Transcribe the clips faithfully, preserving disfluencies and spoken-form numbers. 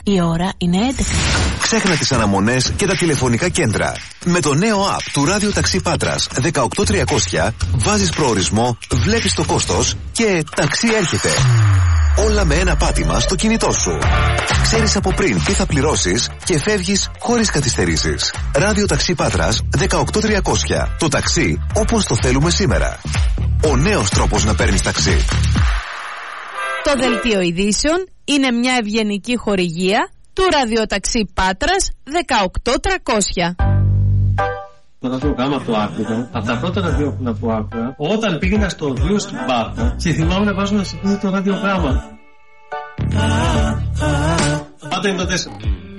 Η ώρα είναι έντεκα. Ξέχνα τις αναμονές και τα τηλεφωνικά κέντρα. Με το νέο app του Ράδιο Ταξί Πάτρας δεκαοκτώ τριακόσια βάζεις προορισμό, βλέπεις το κόστος και ταξί έρχεται. Όλα με ένα πάτημα στο κινητό σου. Ξέρεις από πριν τι θα πληρώσεις και φεύγεις χωρίς καθυστερήσεις. Ράδιο Ταξί Πάτρας δεκαοκτώ τριακόσια. Το ταξί όπως το θέλουμε σήμερα. Ο νέος τρόπος να παίρνεις ταξί. Το δελτίο ειδήσεων είναι μια ευγενική χορηγία του ραδιοταξί Πάτρας δεκαοκτώ τριακόσια. Το ραδιογράμμα το άκουγα, από τα πρώτα ραδιόφωνα που άκουγα, όταν πήγαινα στο δύο στην Πάτρα και θυμάμαι να βάζω να σηκώνει το ραδιογράμμα. Πάντα είναι το τέσσερα.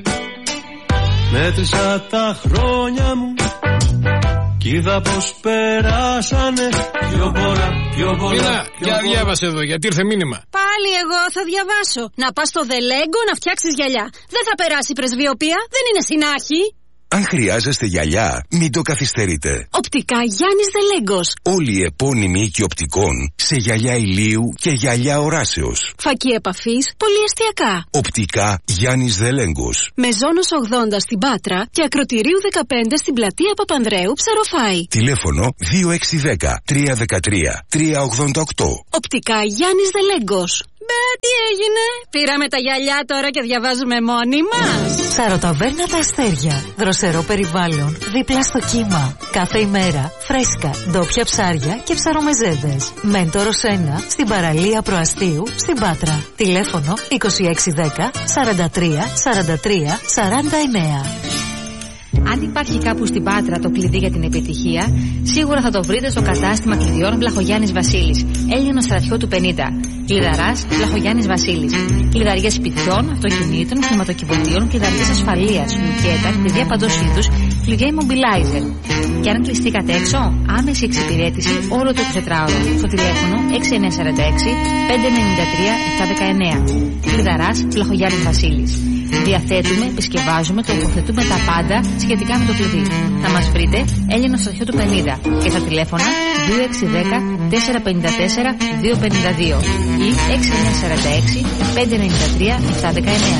Μέτρησα τα χρόνια μου κι είδα πως περάσανε πιο πολλά, πιο πολλά. Μίνα, για διάβασε εδώ, γιατί ήρθε μήνυμα. Πάλι εγώ θα διαβάσω. Να πας στο Δελέγκο να φτιάξεις γυαλιά. Δεν θα περάσει η πρεσβειοποία, δεν είναι συνάχη. Αν χρειάζεστε γυαλιά, μην το καθυστερείτε. Οπτικά Γιάννης Δελέγκος. Όλοι οι επώνυμοι οίκοι οπτικών σε γυαλιά ηλίου και γυαλιά οράσεως. Φακή επαφής, πολυεστιακά. Οπτικά Γιάννης Δελέγκος. Μεζόνος ογδόντα στην Πάτρα και Ακροτηρίου δεκαπέντε στην πλατεία Παπανδρέου Ψαροφάη. Τηλέφωνο δύο έξι ένα μηδέν τρία ένα τρία τρία ογδόντα οκτώ. Οπτικά Γιάννης Δελέγκος. Μπε, τι έγινε? Πήραμε τα γυαλιά τώρα και διαβάζουμε μόνοι μας. Σαροταβέρνα Τα Αστέρια. Δροσερό περιβάλλον, δίπλα στο κύμα. Κάθε ημέρα φρέσκα, ντόπια ψάρια και ψαρομεζέδες. Μέντορος ένα στην παραλία Προαστίου στην Πάτρα. Τηλέφωνο είκοσι έξι δέκα σαράντα τρία σαράντα τρία σαράντα εννέα. Αν υπάρχει κάπου στην Πάτρα το κλειδί για την επιτυχία, σίγουρα θα το βρείτε στο κατάστημα κλειδιών Βλαχογιάννης Βασίλης, Έλληνο στρατιώτου πενήντα. Κλειδαράς Βλαχογιάννης Βασίλης. Κλειδαριές σπιτιών, αυτοκινήτων, χρηματοκιβωτίων, κλειδαριές ασφαλείας, λουκέτα, κλειδιά παντός είδους, κλειδιά immobilizer. Και αν κλειστήκατε έξω, άμεση εξυπηρέτηση όλο το εικοσιτετράωρο. Στο τηλέφωνο έξι εννιά τέσσερα έξι πέντε εννιά τρία επτά ένα εννέα. Κλειδαράς Βλαχογιάννης Βασίλης. Διαθέτουμε, επισκευάζουμε, τοποθετούμε τα πάντα σχετικά με το κλειδί. Θα μας βρείτε Έλληνο στρατιώτου πενήντα και στα τηλέφωνα δύο έξι ένα μηδέν τέσσερα πέντε τέσσερα δύο πέντε δύο ή έξι εννιά τέσσερα έξι πέντε εννιά τρία επτά ένα εννέα.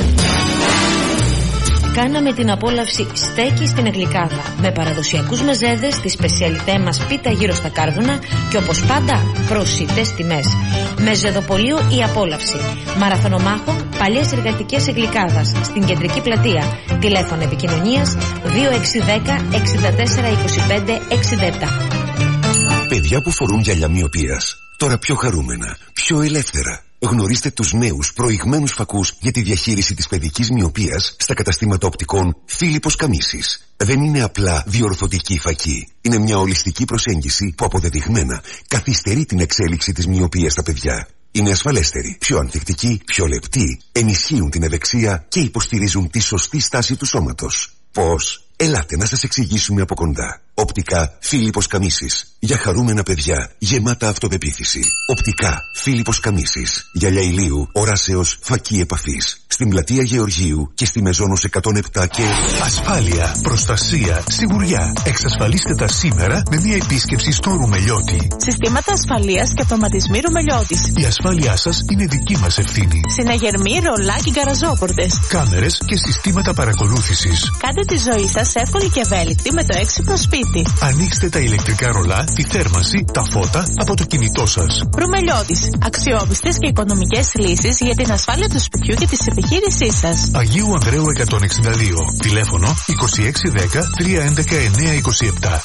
Κάναμε την απόλαυση στέκι στην Εγλικάδα με παραδοσιακούς μεζέδες, τη σπεσιαλιτέ μας πίτα γύρω στα κάρβουνα και όπως πάντα προσιτές τιμές. Μεζεδοπολείο Η Απόλαυση. Μαραθωνομάχων παλιές εργατικές Εγλικάδας στην κεντρική πλατεία. Τηλέφωνο επικοινωνίας δύο έξι ένα μηδέν έξι τέσσερα είκοσι πέντε εξήντα επτά. Παιδιά που φορούν γυαλιά μυοπίας, τώρα πιο χαρούμενα, πιο ελεύθερα. Γνωρίστε τους νέους προηγμένους φακούς για τη διαχείριση της παιδικής μυοπίας στα καταστήματα οπτικών Φίλιππος Καμίσης. Δεν είναι απλά διορθωτική φακή. Είναι μια ολιστική προσέγγιση που αποδεδειγμένα καθυστερεί την εξέλιξη της μυοπίας στα παιδιά. Είναι ασφαλέστεροι, πιο ανθεκτικοί, πιο λεπτοί, ενισχύουν την ευεξία και υποστηρίζουν τη σωστή στάση του σώματος. Πώς? Ελάτε να σας εξηγήσουμε από κοντά. Οπτικά Φίλιππος Καμίσης. Για χαρούμενα παιδιά, γεμάτα αυτοπεποίθηση. Οπτικά Φίλιππος Καμίσης. Γυαλιά ηλίου, οράσεως, φακή επαφής. Στην πλατεία Γεωργίου και στη Μεζόνος εκατόν επτά και... Ασφάλεια, προστασία, σιγουριά. Εξασφαλίστε τα σήμερα με μια επίσκεψη στο Ρουμελιώτη. Συστήματα ασφαλείας και αυτοματισμοί Ρουμελιώτης. Η ασφάλειά σας είναι δική μας ευθύνη. Συναγερμοί, ρολά και γκαραζόπορτες. Κάμερες και συστήματα παρακολούθησης. Κάντε τη ζωή σας εύκολη και ευέλικτη με το έξυπνο σπίτι. Ανοίξτε τα ηλεκτρικά ρολά, τη θέρμανση, τα φώτα από το κινητό σας. Ρουμελιώτης. Αξιόπιστες και οικονομικές λύσεις για την ασφάλεια του σπιτιού και της επιχείρησής σας. Αγίου Ανδρέου εκατόν εξήντα δύο. Τηλέφωνο είκοσι έξι δέκα τρία έντεκα εννέα είκοσι επτά.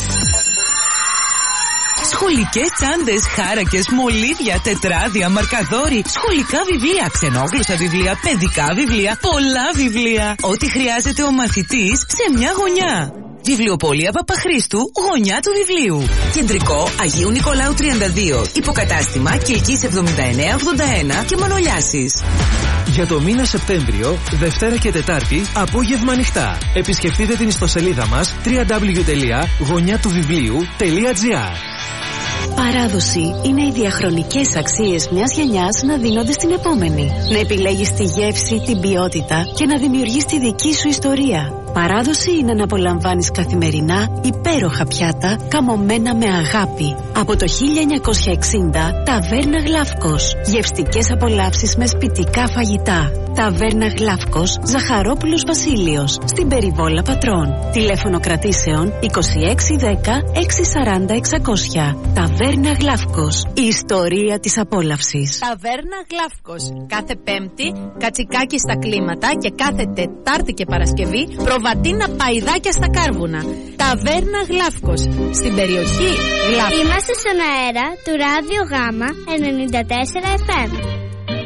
Σχολικές τσάντες, χάρακες, μολύβια, τετράδια, μαρκαδόροι, σχολικά βιβλία, ξενόγλωσσα βιβλία, παιδικά βιβλία, πολλά βιβλία. Ό,τι χρειάζεται ο μαθητής σε μια γωνιά. Βιβλιοπωλεία Παπαχρήστου, γωνιά του βιβλίου. Κεντρικό Αγίου Νικολάου τριάντα δύο. Υποκατάστημα Κυλκής εβδομήντα εννέα ογδόντα ένα και Μανολιάσης. Για το μήνα Σεπτέμβριο, Δευτέρα και Τετάρτη, απόγευμα ανοιχτά. Επισκεφτείτε την ιστοσελίδα μας double-u double-u double-u τελεία γωνιά του βιβλίου τελεία τζι άρ. Παράδοση είναι οι διαχρονικές αξίες μιας γενιάς να δίνονται στην επόμενη. Να επιλέγεις τη γεύση, την ποιότητα και να δημιουργείς τη δική σου ιστορία. Παράδοση είναι να απολαμβάνεις καθημερινά υπέροχα πιάτα καμωμένα με αγάπη. Από το χίλια εννιακόσια εξήντα, Ταβέρνα Γλαύκος. Γευστικές απολαύσεις με σπιτικά φαγητά. Ταβέρνα Γλαύκος, Ζαχαρόπουλος Βασίλειος, στην Περιβόλα Πατρών. Τηλέφωνο κρατήσεων είκοσι έξι δέκα έξι σαράντα εξακόσια. Ταβέρνα Γλαύκος, η ιστορία της απόλαυσης. Ταβέρνα Γλαύκος. Κάθε Πέμπτη κατσικάκι στα κλίματα και κάθε Τετάρτη και Παρασκευή προβατίνα παϊδάκια στα κάρβουνα. Ταβέρνα Γλαύκος, στην περιοχή Γλαύκος. Είμαστε στον αέρα του Ράδιο Γάμα ενενήντα τέσσερα εφ εμ.